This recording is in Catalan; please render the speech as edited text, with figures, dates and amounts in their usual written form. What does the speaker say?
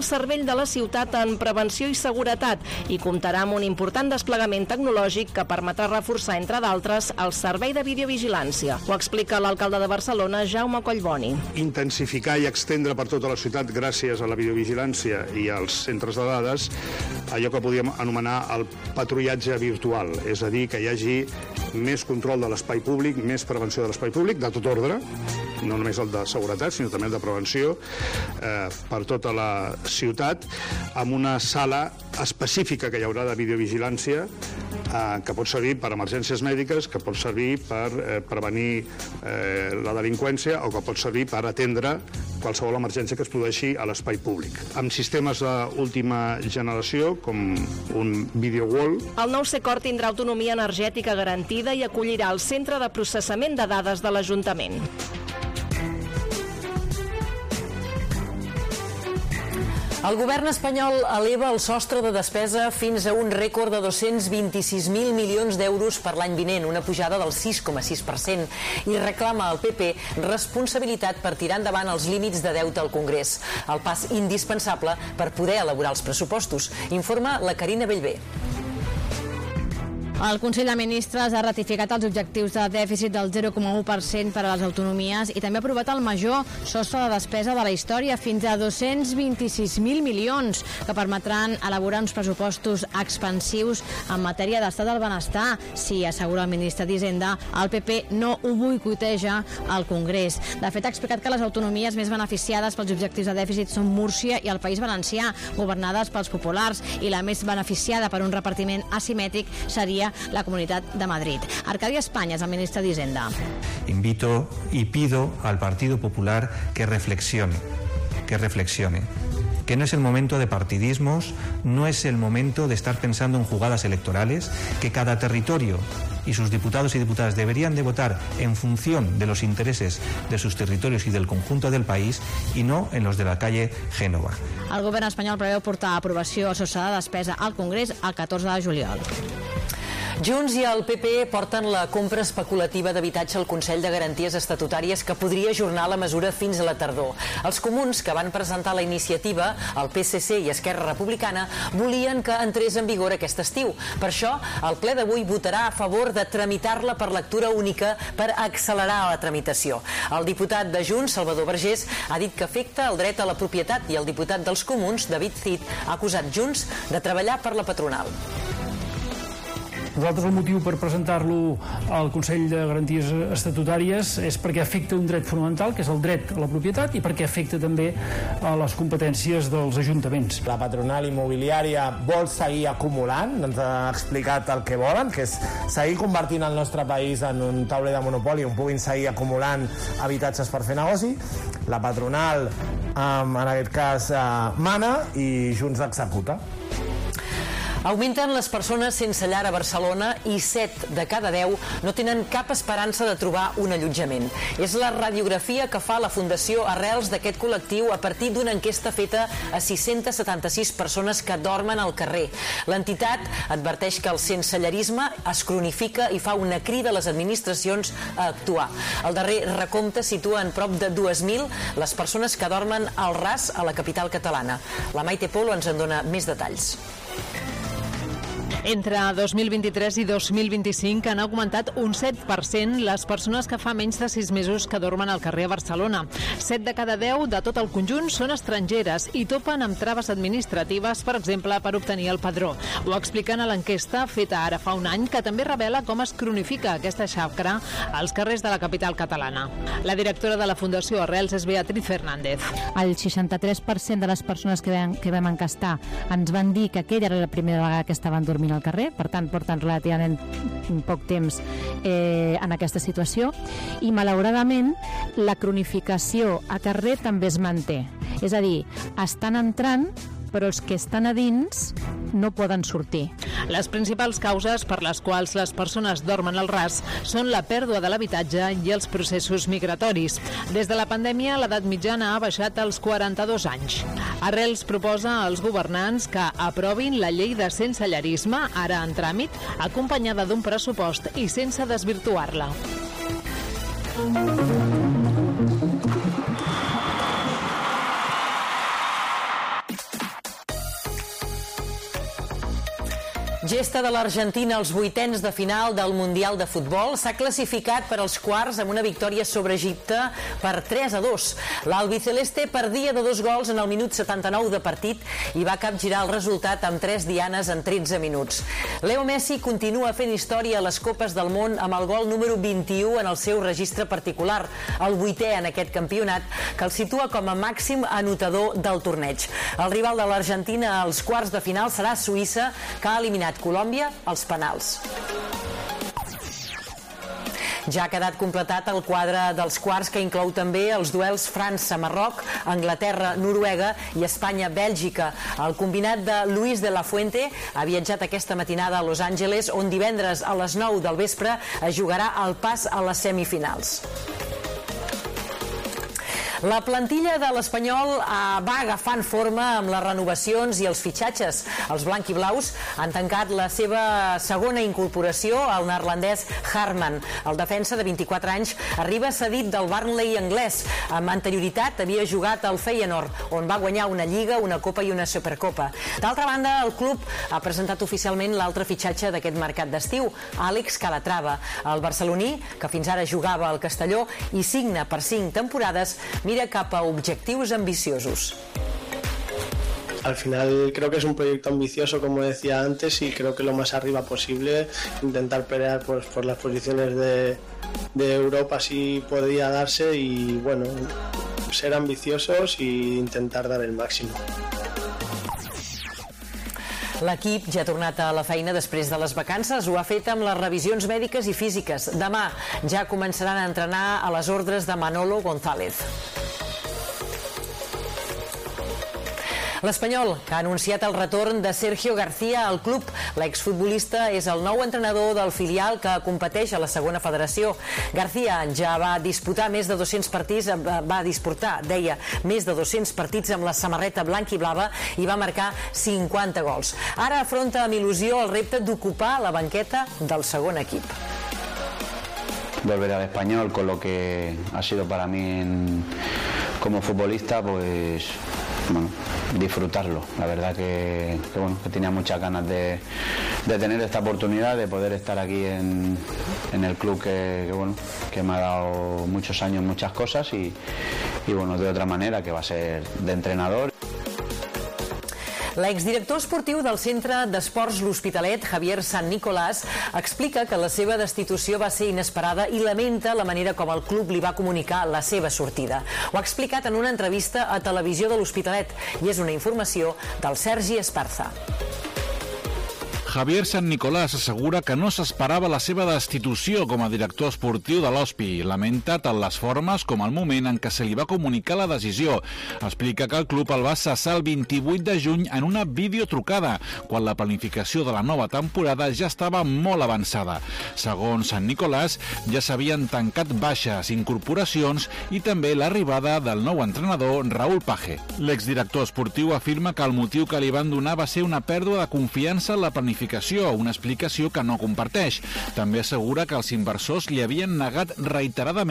cervell de la ciutat en prevenció i seguretat i comptarà amb un important desplegament tecnològic que permetrà reforçar, entre d'altres, el servei de videovigilància. Ho explica l'alcalde de Barcelona, Jaume Collboni. Intensificar i extendre per tota la ciutat, gràcies a la videovigilància i als centres de dades, allò que podríem anomenar el patrullatge virtual, és a dir, que hi hagi més control de l'espai públic, més prevenció de l'espai públic, de tot ordre, no només el de seguretat, sinó també el de prevenció, per tota la ciutat, amb una sala específica que hi haurà de videovigilància, que pot servir per emergències mèdiques, que pot servir per prevenir la delinqüència o que pot servir per atendre qualsevol emergència que es produeixi a l'espai públic. Amb sistemes d'última generació, com un video wall. El nou Secort tindrà autonomia energètica garantida i acollirà el centre de processament de dades de l'Ajuntament. El govern espanyol eleva el sostre de despesa fins a un rècord de 226.000 milions d'euros per l'any vinent, una pujada del 6,6%, i reclama al PP responsabilitat per tirar endavant els límits de deute al Congrés, el pas indispensable per poder elaborar els pressupostos. Informa la Carina Bellver. El Consell de Ministres ha ratificat els objectius de dèficit del 0,1% per a les autonomies i també ha aprovat el major sostre de despesa de la història, fins a 226.000 milions, que permetran elaborar uns pressupostos expansius en matèria d'estat del benestar. Si, assegura el ministre d'Hisenda, el PP no ho boicoteja al Congrés. De fet, ha explicat que les autonomies més beneficiades pels objectius de dèficit són Múrcia i el País Valencià, governades pels populars, i la més beneficiada per un repartiment asimètric seria la Comunitat de Madrid. Arcadi Españas, el ministre d'Hisenda. Invito y pido al Partido Popular que reflexione, que no es el momento de partidismos, no es el momento de estar pensando en jugadas electorales, que cada territorio y sus diputados y diputadas deberían de votar en función de los intereses de sus territorios y del conjunto del país y no en los de la calle Génova. El govern espanyol preveu portar a aprovació el sostre de despesa al Congrés el 14 de juliol. Junts i el PP porten la compra especulativa d'habitatge al Consell de Garanties Estatutàries, que podria ajornar la mesura fins a la tardor. Els comuns, que van presentar la iniciativa, el PSC i Esquerra Republicana, volien que entrés en vigor aquest estiu. Per això, el ple d'avui votarà a favor de tramitar-la per lectura única per accelerar la tramitació. El diputat de Junts, Salvador Vergés, ha dit que afecta el dret a la propietat, i el diputat dels comuns, David Cid, ha acusat Junts de treballar per la patronal. Nosaltres el motiu per presentar-lo al Consell de Garanties Estatutàries és perquè afecta un dret fonamental, que és el dret a la propietat, i perquè afecta també a les competències dels ajuntaments. La patronal immobiliària vol seguir acumulant, ens ha explicat el que volen, que és seguir convertint el nostre país en un tauler de monopoli on puguin seguir acumulant habitatges per fer negoci. La patronal, en aquest cas, mana i Junts executa. Augmenten les persones sense llar a Barcelona i 7 de cada 10 no tenen cap esperança de trobar un allotjament. És la radiografia que fa la Fundació Arrels d'aquest col·lectiu a partir d'una enquesta feta a 676 persones que dormen al carrer. L'entitat adverteix que el sensellarisme es cronifica i fa una crida a les administracions a actuar. El darrer recompte situa en prop de 2.000 les persones que dormen al ras a la capital catalana. La Maite Polo ens en dona més detalls. Entre 2023 i 2025 han augmentat un 7% les persones que fa menys de 6 mesos que dormen al carrer a Barcelona. 7 de cada 10 de tot el conjunt són estrangeres i topen amb traves administratives, per exemple, per obtenir el padró. Ho expliquen a l'enquesta feta ara fa un any, que també revela com es cronifica aquesta xacra als carrers de la capital catalana. La directora de la Fundació Arrels és Beatriz Fernández. El 63% de les persones que vam encastar ens van dir que aquella era la primera vegada que estaven dormint al carrer, per tant porten relativament poc temps en aquesta situació, i malauradament la cronificació a carrer també es manté, és a dir, estan entrant però els que estan a dins no poden sortir. Les principals causes per les quals les persones dormen al ras són la pèrdua de l'habitatge i els processos migratoris. Des de la pandèmia, l'edat mitjana ha baixat als 42 anys. Arrels proposa als governants que aprovin la llei de sensellarisme, ara en tràmit, acompanyada d'un pressupost i sense desvirtuar-la. Gesta de l'Argentina als vuitens de final del Mundial de Futbol. S'ha classificat per als quarts amb una victòria sobre Egipte per 3-2. L'albiceleste perdia de 2 gols en el minut 79 de partit i va capgirar el resultat amb 3 dianes en 13 minuts. Leo Messi continua fent història a les Copes del Món amb el gol número 21 en el seu registre particular, el 8è en aquest campionat, que el situa com a màxim anotador del torneig. El rival de l'Argentina als quarts de final serà Suïssa, que ha eliminat Colòmbia als penals. Ja ha quedat completat el quadre dels quarts, que inclou també els duels França-Marroc, Anglaterra-Noruega i Espanya-Bèlgica. El combinat de Luis de la Fuente ha viatjat aquesta matinada a Los Angeles, on divendres a les 9 del vespre es jugarà el pas a les semifinals. La plantilla de l'Espanyol va agafant forma amb les renovacions i els fitxatges. Els blanquiblaus han tancat la seva segona incorporació, el neerlandès Harman. El defensa de 24 anys arriba cedit del Burnley anglès. Amb anterioritat havia jugat al Feyenoord, on va guanyar una Lliga, una Copa i una Supercopa. D'altra banda, el club ha presentat oficialment l'altre fitxatge d'aquest mercat d'estiu, Àlex Calatrava. El barceloní, que fins ara jugava al Castelló i signa per 5 temporades, mira cap a objectius ambiciosos. Al final creo que es un proyecto ambicioso, como decía antes, y creo que lo más arriba posible, intentar pelear por las posiciones de Europa si podría darse, y bueno, ser ambiciosos e intentar dar el máximo. L'equip ja ha tornat a la feina després de les vacances. Ho ha fet amb les revisions mèdiques i físiques. Demà ja començaran a entrenar a les ordres de Manolo González. L'Espanyol, que ha anunciat el retorn de Sergio García al club. L'exfutbolista és el nou entrenador del filial que competeix a la segona federació. García ja va disputar més de 200 partits, més de 200 partits amb la samarreta blanca i blava i va marcar 50 gols. Ara afronta amb il·lusió el repte d'ocupar la banqueta del segon equip. Volver al Español con lo que ha sido para mí como futbolista, pues bueno, disfrutarlo. La verdad que tenía muchas ganas de tener esta oportunidad, de poder estar aquí en el club que me ha dado muchos años, muchas cosas y bueno, de otra manera, que va a ser de entrenador. L'exdirector esportiu del Centre d'Esports L'Hospitalet, Javier Sant Nicolàs, explica que la seva destitució va ser inesperada i lamenta la manera com el club li va comunicar la seva sortida. Ho ha explicat en una entrevista a Televisió de l'Hospitalet i és una informació del Sergi Esparza. Javier Sant Nicolàs assegura que no s'esperava la seva destitució com a director esportiu de l'Hospi. Lamenta tant les formes com el moment en què se li va comunicar la decisió. Explica que el club el va cessar el 28 de juny en una videotrucada, quan la planificació de la nova temporada ja estava molt avançada. Segons Sant Nicolàs, ja s'havien tancat baixes, incorporacions i també l'arribada del nou entrenador Raúl Page. L'exdirector esportiu afirma que el motiu que li van donar va ser una pèrdua de confiança en la planificació, una explicació que no comparteix. També assegura que els inversors li havien negat reiteradament